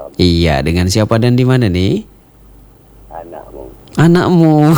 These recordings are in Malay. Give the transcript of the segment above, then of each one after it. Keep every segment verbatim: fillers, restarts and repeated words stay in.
Iya, dengan siapa dan di mana nih? Anakmu. Anakmu.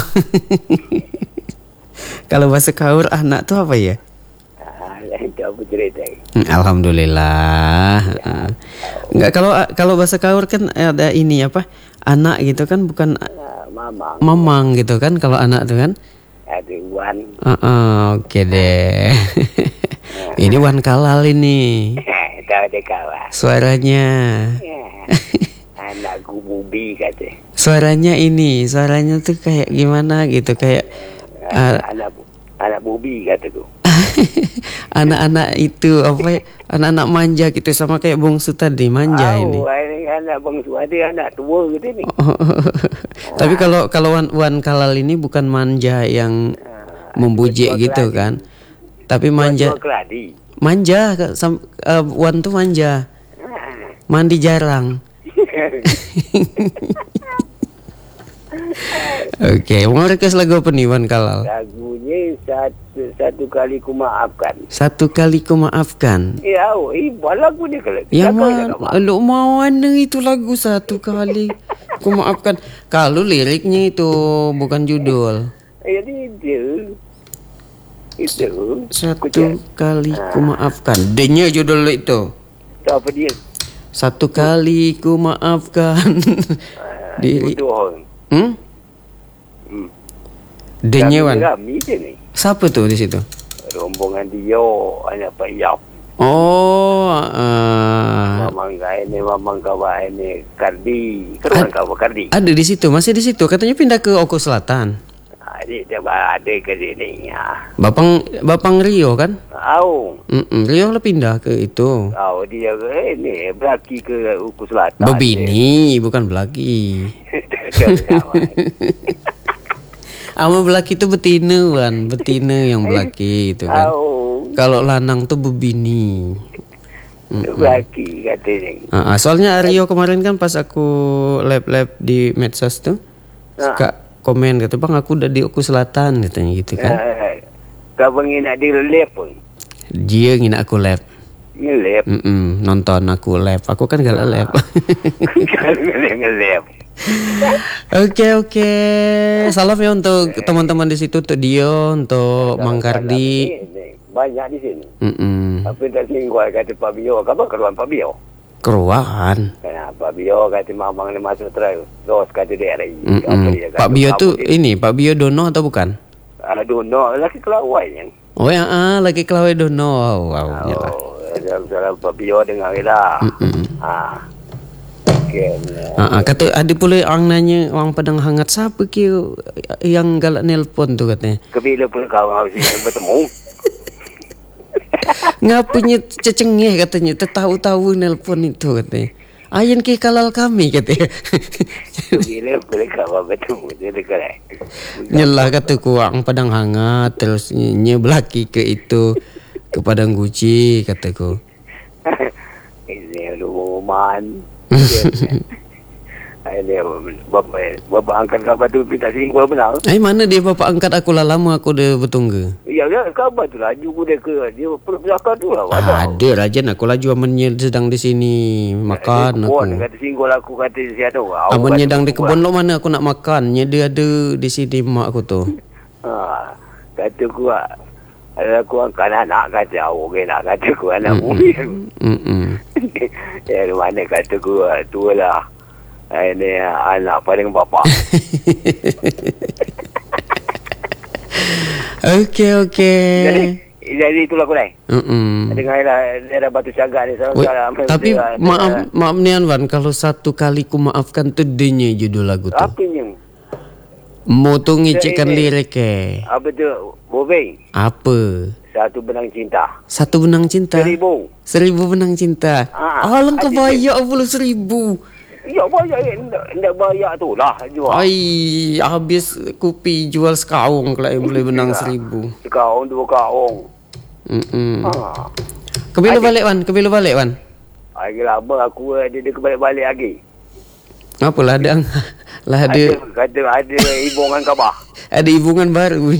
Kalau bahasa Kaur anak tuh apa ya? Ah, itu apa cerita? Alhamdulillah. Ya. Enggak, kalau kalau bahasa Kaur kan ada ini apa? Anak gitu kan, bukan Ah, mamang. mamang gitu kan kalau anak tuh kan? Ada Wan. Uh, uh, Oke okay deh. Ini Wan Kalal ini. Tahu deh kawan. Suaranya. Ya. Anakku Bubi kata. Suaranya ini, suaranya tuh kayak gimana gitu, kayak uh, anak anak Bubi kataku. Anak-anak itu apa ya? Anak-anak manja gitu, sama kayak bungsu tadi, manja oh, ini. ini anak bungsu ada anak tua gitu ni. Tapi kalau kalau Wan, Wan Kalal ini bukan manja yang membujuk gitu kan. Tapi manja. Manja, sam, uh, Wan tuh manja. Mandi jarang. Oke, okay. Mau request lagu apa nih Wan Kalal? Lagunya satu, satu kali ku maafkan. Satu kali ku maafkan. Ya, oh, ibu lagu ni kalau. Yang mana? Lu mau mana itu lagu satu kali ku maafkan? Kalau liriknya itu bukan judul. Jadi itu. Itu. Satu kali ku maafkan. D-nya judul itu. Itu apa dia? Satu kali ku maafkan. Diri. Hmm? Hmm. D-nya Wan. Rami ni. Siapa tuh di situ? Rombongan dia, anak Pak Yap. Oh, uh, Mamang kau ini, mamang kau ini Kardi. Keruan kau Kardi. Ada di situ, masih di situ. Katanya pindah ke Oku Selatan. Adik dia ada ke sini ya. Bapang Bapang Rio kan? Tahu. Mm-mm, Rio lah pindah ke itu. Tahu dia ke ini, Belaki ke Oku Selatan. Bebini, bukan Belaki. Ama Belaki itu betina Wan, betina yang Belaki itu kan. Tahu. Kalau lanang tuh bebini. Belaki katanya. Uh, soalnya Rio kemarin kan pas aku lab-lab di medsos tuh suka komen kata bang aku udah di Oku Selatan katanya gitu kan. Uh, kau pengen nak di lab pun. Dia ngina aku lab. Ngelab. Mm-mm, nonton aku lab. Aku kan galak lab. Ngelab. Oke oke. Salam ya untuk teman-teman di situ, untuk Dio, untuk Mang Kardi. Banyak di sini. Mm-mm. Tapi tak singgul kata Pak Bio. Kapan keluar Pak Bio? Keruan. Kenapa Pak Bio kata mamang ni masuk terus. Terus kata dia lagi. Pak Bio tu ini, Pak Bio Dono atau bukan? Ah, Dono lagi kelawai yang. Oh ya, ah, lagi kelawai Dono. Wow, wow. Oh, dalam Pak Bio dengar lah. Ah. Okay. Ah, ah, kata ada pula orang nanya, orang Padang Hangat, siapa ke yang galak nelpon tu katanya. Kebila pun kau harus bertemu. Ngapanya cecengeh katanya, tertahu-tahu nelpon itu katanya. Ayan ke Kalal kami katanya. Bila boleh kau bertemu dia dekat. Nyelah kata ku orang Padang Hangat, terus nye belaki ke itu ke Padang Guci kataku. Ini luman. Ini bapak bapak angkat kau tu minta singgul benar. Eh mana dia bapak angkat aku lah, lama aku dah bertunggu. Ya ya kau tu laju ku dia ke dia belakang tu lah. Ada rajan aku laju amannya sedang di sini makan aku. Kebun kata singgul aku kata siapa. Amannya sedang di kebun lo mana aku nak makan. Nya dia ada di sini mak aku tu. Ha kata ku ada aku anak-anak kata awak nak kata ku anak bumi. Hmm. Ya mana kata ku tu lah. Ini anak paling bapa. Okey okey. Jadi jadi itulah aku ni. Hmm. Dengarlah daerah Batu Syagak ni salah. Tapi maaf maaf ni Anwan, kalau satu kali ku maafkan tu D-nya judul lagu tu. Apa yang? Moto ngicikkan lirik eh. Apa tu? Bobeng. Apa? Satu benang cinta. Satu benang cinta. Seribu. Seribu benang cinta. Ah, ah lengkap bayar puluh seribu. Ya bayar, tidak bayar tu lah jual. Ay, habis kopi jual sekaung kalau yang boleh benang seribu. Sekaung dua kaung. Hmm. Ha. Kebila balik Wan, kebila balik Wan. Lagi lama aku ada dia balik lagi. Apalah ada lah ada. Kata ada hubungan khabar. Ada hubungan baru.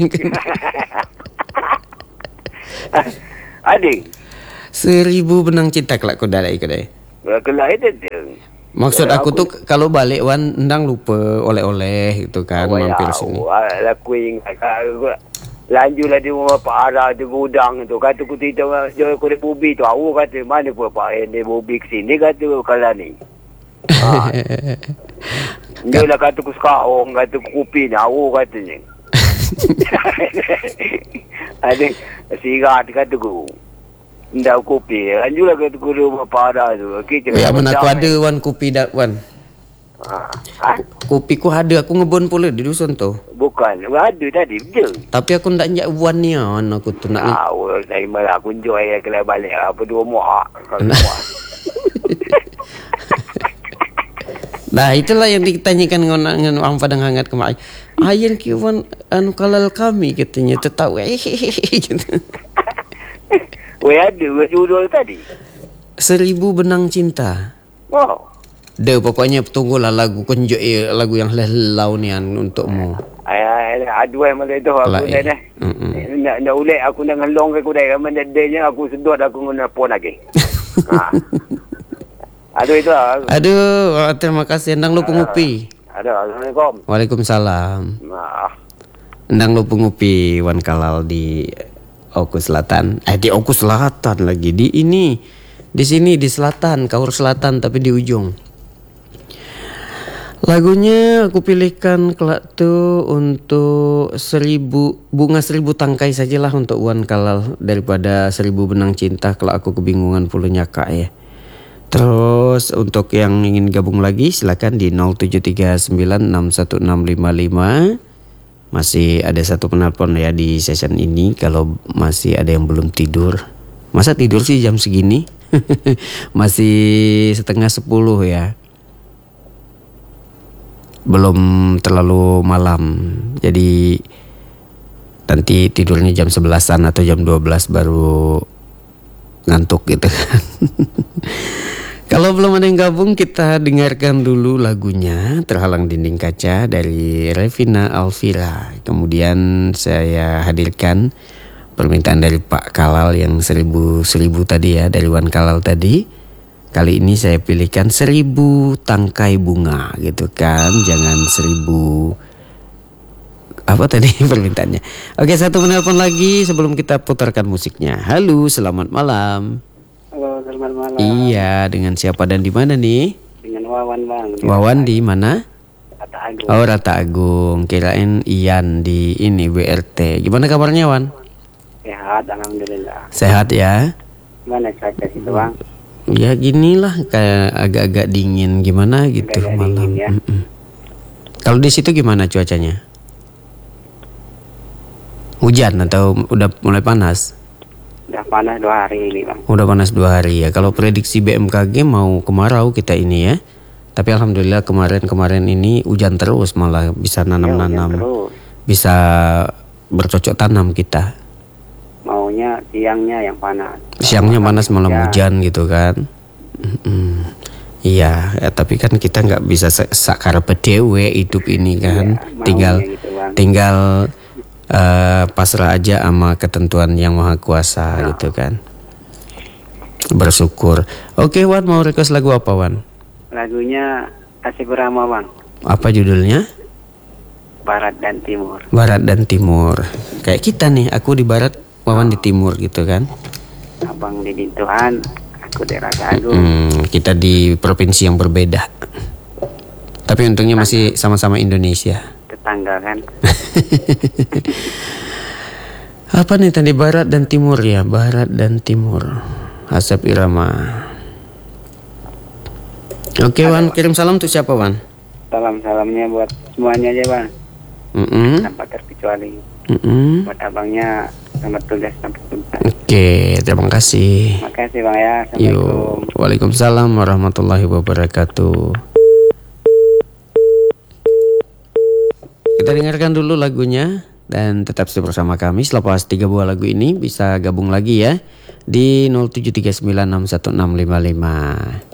Adik. Seribu benang cinta kelak kau dah kedai. Kelak itu tu. Maksud aku, aku tuh kalau balik Wan ndang lupa oleh-oleh gitu kan, oh, mampir ya, sini. Aku ingat lanjutlah di rumah Pak Ara di gudang tu kata ku tita dia kulit bubi tu aku kata mana pun Pak ini bubi ke sini kata kalau ni. Ha. Dia lah kata ku sekarang kata ku kopi ni aku katanya. Ada sigat kata ku. Ndak kopi. Lanjutlah kata ku rumah Pak Ara tu. Kita ya mana aku ada Wan kopi dak Wan. Ha? Kopi ku ada aku ngebon pula di dusun tu. Bukan, ada tadi je. Tapi aku ndak njak wan ni an aku tu nak. Ah, well, saya malah aku enjoy kalau balik apa dua muak. Nah, itulah yang ditanyakan dengan orang Padang hangat kemarin. Ayen ki wan anu kalal kami katanya tetau eh gitu. Weh ada judul tadi. Seribu Benang Cinta. Wow. Dah pokoknya tunggulah lagu kunjuk eh, lagu yang helau ni an untukmu. Ai aduh ai malah tu aku dah dah. Nak nak ulek aku nak ngelong ke kudai mana denya aku sedot aku guna pon lagi. Ha. Aduh itu lah. Aduh, terima kasih ndang lupa ngopi. Aduh, Assalamualaikum. Waalaikumsalam. Nah. Ndang lupa ngopi Wan Kalal di Oku Selatan. Eh di Oku Selatan lagi di ini. Di sini di selatan, Kaur Selatan tapi di ujung. Lagunya aku pilihkan kelak tu untuk seribu bunga seribu tangkai sajalah untuk Wan Kalal daripada seribu benang cinta kelak aku kebingungan puluh nyaka ya. Terus untuk yang ingin gabung lagi silakan di nol tujuh tiga sembilan enam satu enam lima lima. Masih ada satu penelpon ya di session ini kalau masih ada yang belum tidur. Masa tidur sih jam segini? Masih setengah sepuluh ya. Belum terlalu malam. Jadi nanti tidurnya jam sebelasan atau jam dua belas baru ngantuk gitu kan. Kalau belum ada yang gabung kita dengarkan dulu lagunya Terhalang Dinding Kaca dari Revina Alvira. Kemudian saya hadirkan permintaan dari Pak Kalal yang seribu seribu tadi ya dari Wan Kalal tadi. Kali ini saya pilihkan seribu tangkai bunga gitu kan, jangan seribu apa tadi permintaannya. Oke, satu penelpon lagi sebelum kita putarkan musiknya. Halo, selamat malam. Halo, selamat malam. Iya, dengan siapa dan di mana nih? Dengan Wawan bang. Wawan di mana? Rata Agung. Oh, Rata Agung. Kirain Ian di ini W R T. Gimana kabarnya Wan? Sehat, alhamdulillah. Sehat ya. Gimana cuaca situ bang? Ya ginilah kayak agak-agak dingin gimana gitu Agak-agak malam. dingin, ya. Kalau di situ gimana cuacanya? Hujan atau udah mulai panas? Udah panas dua hari ini bang. Udah panas dua hari ya. Kalau prediksi B M K G mau kemarau kita ini ya. Tapi alhamdulillah kemarin-kemarin ini hujan terus malah bisa nanam-nanam. Ya, bisa bercocok tanam kita. Maunya siangnya yang panas. Siangnya panas malam ya. Hujan gitu kan. Mm-mm. Iya, ya, tapi kan kita nggak bisa sakar pedewe hidup ini kan. Ya, tinggal gitu, tinggal uh, pasrah aja sama ketentuan yang maha kuasa nah. Gitu kan. Bersyukur. Oke Wan, mau request lagu apa Wan? Lagunya Kasih Kurama bang. Apa judulnya? Barat dan Timur. Barat dan Timur. Kayak kita nih, aku di barat, Wawan di timur gitu kan. Abang di Dintuan, aku di Rata Agung. Hmm, kita di provinsi yang berbeda. Tapi untungnya tetangga. Masih sama-sama Indonesia. Tetangga kan. Apa nih tadi barat dan timur ya? Barat dan timur. Asap Irama. Oke Wan, kirim salam untuk siapa Wan? Salam-salamnya buat semuanya aja bang. Mm-mm. Tanpa terkecuali. Mm-mm. Buat abangnya selamat tugas sampai tuntas. Oke, terima kasih. Terima kasih bang ya. Assalamualaikum. Yo, waalaikumsalam warahmatullahi wabarakatuh. Kita dengarkan dulu lagunya dan tetap stay bersama kami. Selepas tiga buah lagu ini bisa gabung lagi ya di nol tujuh tiga sembilan enam satu enam lima lima.